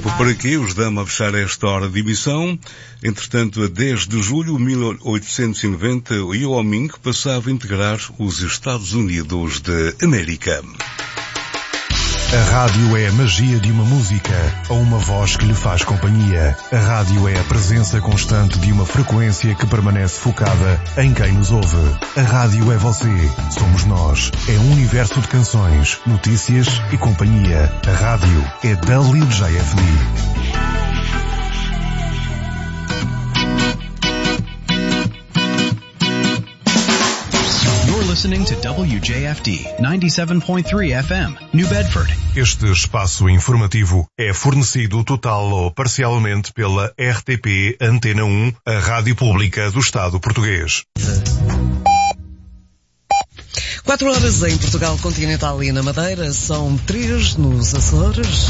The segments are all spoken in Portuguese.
Tempo por aqui, os damos a fechar esta hora de emissão. Entretanto, a 10 de julho de 1890, Yao Ming passava a integrar os Estados Unidos de América. A rádio é a magia de uma música ou uma voz que lhe faz companhia. A rádio é a presença constante de uma frequência que permanece focada em quem nos ouve. A rádio é você, somos nós. É um universo de canções, notícias e companhia. A rádio é WJFD. Listening to WJFD 97.3 FM, New Bedford. Este espaço informativo é fornecido total ou parcialmente pela RTP Antena 1, a rádio pública do Estado português. 4 horas em Portugal continental e na Madeira, são 3 nos Açores.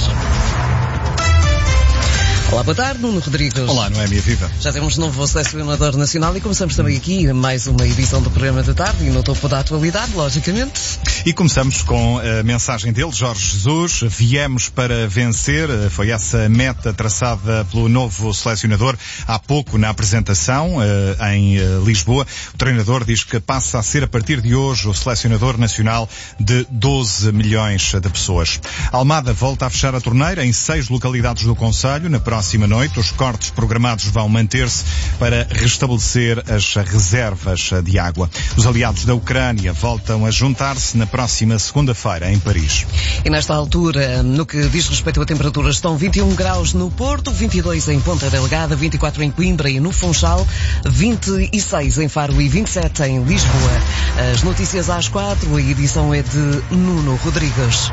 Olá, boa tarde, Nuno Rodrigues. Olá, Noémia, viva. Já temos novo selecionador nacional e começamos também aqui mais uma edição do programa da tarde e no topo da atualidade, logicamente. E começamos com a mensagem dele, Jorge Jesus. Viemos para vencer, foi essa meta traçada pelo novo selecionador há pouco na apresentação em Lisboa. O treinador diz que passa a ser a partir de hoje o selecionador nacional de 12 milhões de pessoas. Almada volta a fechar a torneira em 6 localidades do concelho. Na próxima noite, os cortes programados vão manter-se para restabelecer as reservas de água. Os aliados da Ucrânia voltam a juntar-se na próxima segunda-feira em Paris. E nesta altura, no que diz respeito a temperaturas, estão 21 graus no Porto, 22 em Ponta Delgada, 24 em Coimbra e no Funchal, 26 em Faro e 27 em Lisboa. As notícias às 4, a edição é de Nuno Rodrigues.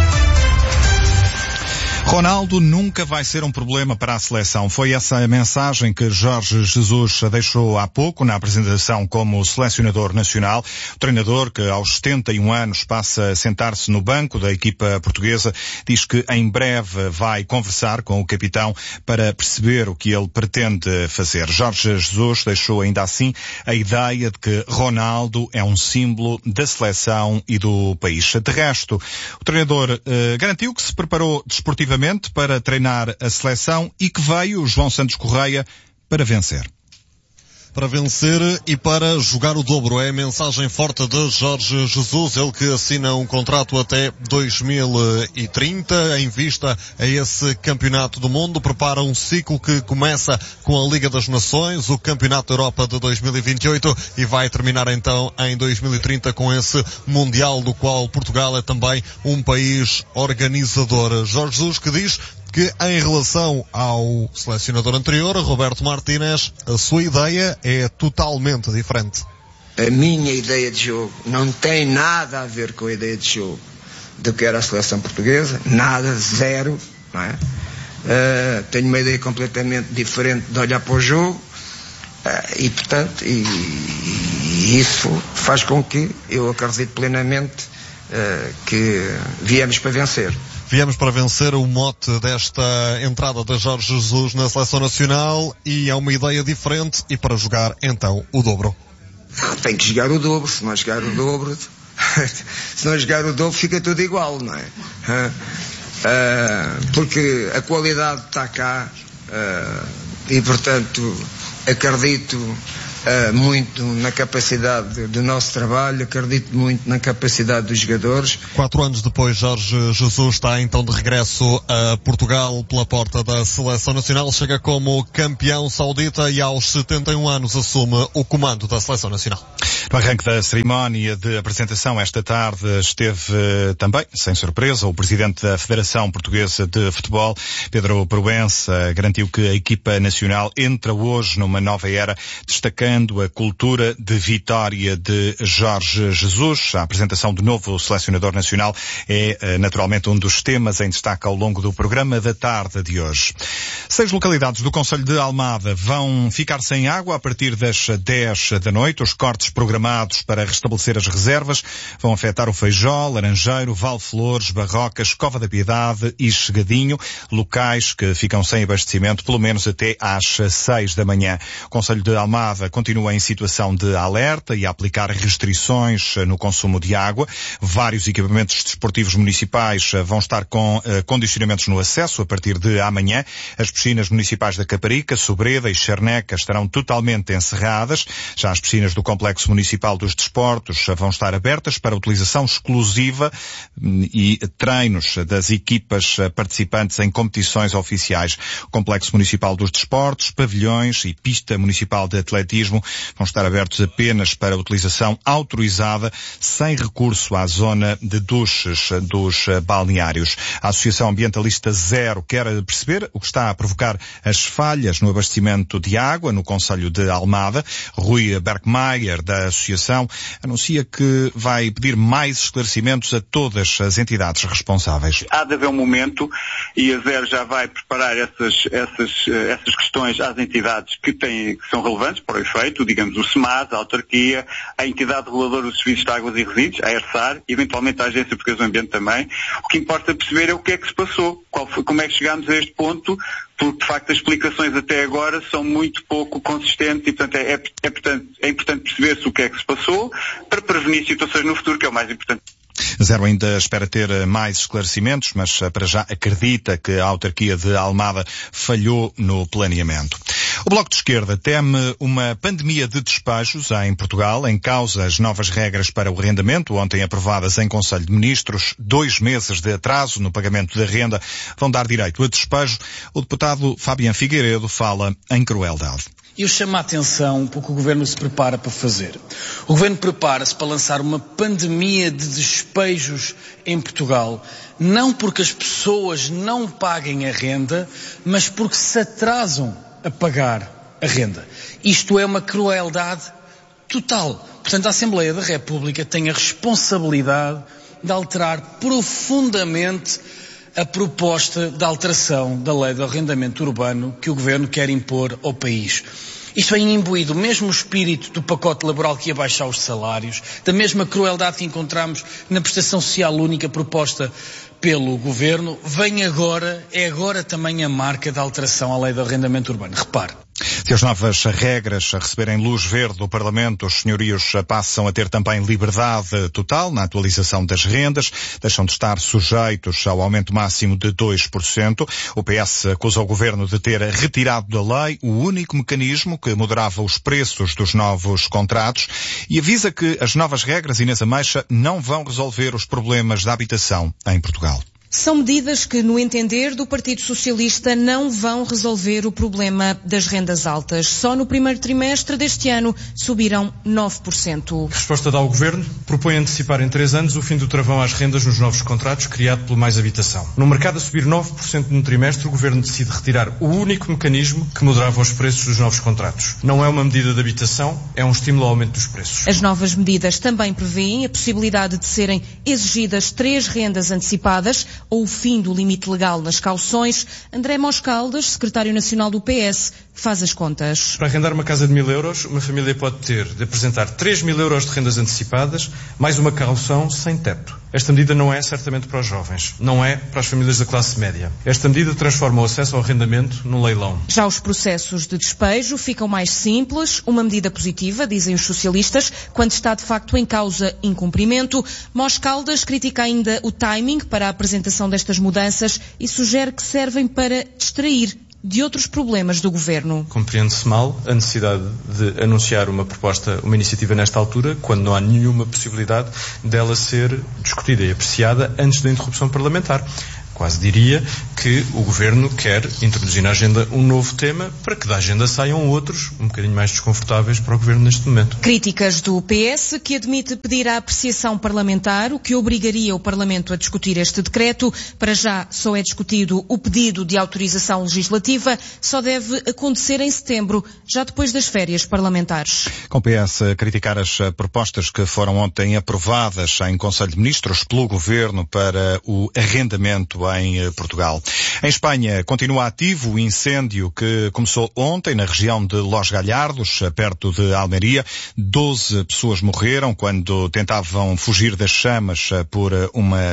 Ronaldo nunca vai ser um problema para a seleção. Foi essa a mensagem que Jorge Jesus deixou há pouco na apresentação como selecionador nacional. O treinador, que aos 71 anos passa a sentar-se no banco da equipa portuguesa, diz que em breve vai conversar com o capitão para perceber o que ele pretende fazer. Jorge Jesus deixou ainda assim a ideia de que Ronaldo é um símbolo da seleção e do país. De resto, o treinador garantiu que se preparou desportivamente para treinar a seleção e que veio João Santos Correia para vencer. Para vencer e para jogar o dobro. É a mensagem forte de Jorge Jesus, ele que assina um contrato até 2030 em vista a esse Campeonato do Mundo. Prepara um ciclo que começa com a Liga das Nações, o Campeonato da Europa de 2028 e vai terminar então em 2030 com esse Mundial do qual Portugal é também um país organizador. Jorge Jesus que diz que em relação ao selecionador anterior, Roberto Martínez, a sua ideia é totalmente diferente. A minha ideia de jogo não tem nada a ver com a ideia de jogo do que era a seleção portuguesa, nada, zero, não é? Tenho uma ideia completamente diferente de olhar para o jogo e, portanto, e isso faz com que eu acredite plenamente que viemos para vencer. Viemos para vencer, o mote desta entrada de Jorge Jesus na Seleção Nacional, e é uma ideia diferente e para jogar então o dobro. Tem que jogar o dobro, se não jogar o dobro, se não jogar o dobro fica tudo igual, não é? Porque a qualidade está cá e portanto acredito muito na capacidade do nosso trabalho, acredito muito na capacidade dos jogadores. 4 anos depois, Jorge Jesus está então de regresso a Portugal pela porta da Seleção Nacional, chega como campeão saudita e aos 71 anos assume o comando da Seleção Nacional. No arranque da cerimónia de apresentação esta tarde esteve também, sem surpresa, o presidente da Federação Portuguesa de Futebol, Pedro Proença, garantiu que a equipa nacional entra hoje numa nova era, destacando a cultura de vitória de Jorge Jesus. A apresentação do novo selecionador nacional é naturalmente um dos temas em destaque ao longo do programa da tarde de hoje. 6 localidades do concelho de Almada vão ficar sem água a partir das 10 da noite. Os cortes programados para restabelecer as reservas vão afetar o Feijó, Laranjeiro, Valflores, Barrocas, Cova da Piedade e Chegadinho, locais que ficam sem abastecimento pelo menos até às 6 da manhã. O concelho de Almada continua em situação de alerta e a aplicar restrições no consumo de água. Vários equipamentos desportivos municipais vão estar com condicionamentos no acesso a partir de amanhã. As piscinas municipais da Caparica, Sobreda e Charneca estarão totalmente encerradas. Já as piscinas do Complexo Municipal dos Desportos vão estar abertas para utilização exclusiva e treinos das equipas participantes em competições oficiais. O Complexo Municipal dos Desportos, pavilhões e pista municipal de atletismo vão estar abertos apenas para utilização autorizada, sem recurso à zona de duches dos balneários. A Associação Ambientalista Zero quer perceber o que está a provocar as falhas no abastecimento de água no concelho de Almada. Rui Berkmayer, da Associação, anuncia que vai pedir mais esclarecimentos a todas as entidades responsáveis. Há de haver um momento e a Zero já vai preparar essas questões às entidades que são relevantes para o efeito, digamos o SEMAS, a autarquia, a entidade reguladora dos serviços de águas e resíduos, a ERSAR, eventualmente a Agência Portuguesa do Ambiente também. O que importa perceber é o que é que se passou, como é que chegámos a este ponto, porque de facto as explicações até agora são muito pouco consistentes e portanto é importante perceber-se o que é que se passou para prevenir situações no futuro, que é o mais importante. Zero ainda espera ter mais esclarecimentos, mas para já acredita que a autarquia de Almada falhou no planeamento. O Bloco de Esquerda teme uma pandemia de despejos em Portugal, em causa as novas regras para o arrendamento, ontem aprovadas em Conselho de Ministros. 2 meses de atraso no pagamento da renda vão dar direito a despejo. O deputado Fabiano Figueiredo fala em crueldade. Eu chamo a atenção para o que o Governo se prepara para fazer. O Governo prepara-se para lançar uma pandemia de despejos em Portugal, não porque as pessoas não paguem a renda, mas porque se atrasam a pagar a renda. Isto é uma crueldade total. Portanto, a Assembleia da República tem a responsabilidade de alterar profundamente a proposta de alteração da lei do arrendamento urbano que o Governo quer impor ao país. Isto é imbuído, mesmo o espírito do pacote laboral que ia baixar os salários, da mesma crueldade que encontramos na prestação social única proposta pelo Governo, é agora também a marca da alteração à lei do arrendamento urbano. Repare. Se as novas regras receberem luz verde do Parlamento, os senhorios passam a ter também liberdade total na atualização das rendas, deixam de estar sujeitos ao aumento máximo de 2%. O PS acusa o Governo de ter retirado da lei o único mecanismo que moderava os preços dos novos contratos e avisa que as novas regras, Inês Ameixa, não vão resolver os problemas da habitação em Portugal. São medidas que, no entender do Partido Socialista, não vão resolver o problema das rendas altas. Só no primeiro trimestre deste ano subiram 9%. A resposta dá ao Governo propõe antecipar em 3 anos o fim do travão às rendas nos novos contratos criado pelo Mais Habitação. No mercado a subir 9% no trimestre, o Governo decide retirar o único mecanismo que moderava os preços dos novos contratos. Não é uma medida de habitação, é um estímulo ao aumento dos preços. As novas medidas também prevêem a possibilidade de serem exigidas 3 rendas antecipadas ou o fim do limite legal nas cauções. André Moscaldas, secretário nacional do PS, faz as contas. Para arrendar uma casa de 1.000 euros, uma família pode ter de apresentar 3.000 euros de rendas antecipadas, mais uma caução sem teto. Esta medida não é certamente para os jovens, não é para as famílias da classe média. Esta medida transforma o acesso ao arrendamento num leilão. Já os processos de despejo ficam mais simples, uma medida positiva, dizem os socialistas, quando está de facto em causa incumprimento. Moscaldas critica ainda o timing para a apresentação destas mudanças e sugere que servem para distrair de outros problemas do Governo. Compreende-se mal a necessidade de anunciar uma proposta, uma iniciativa nesta altura, quando não há nenhuma possibilidade dela ser discutida e apreciada antes da interrupção parlamentar. Quase diria que o Governo quer introduzir na agenda um novo tema para que da agenda saiam outros, um bocadinho mais desconfortáveis para o Governo neste momento. Críticas do PS, que admite pedir a apreciação parlamentar, o que obrigaria o Parlamento a discutir este decreto. Para já só é discutido o pedido de autorização legislativa, só deve acontecer em setembro, já depois das férias parlamentares. Com o PS a criticar as propostas que foram ontem aprovadas em Conselho de Ministros pelo Governo para o arrendamento em Portugal. Em Espanha continua ativo o incêndio que começou ontem na região de Los Gallardos, perto de Almeria. 12 pessoas morreram quando tentavam fugir das chamas por uma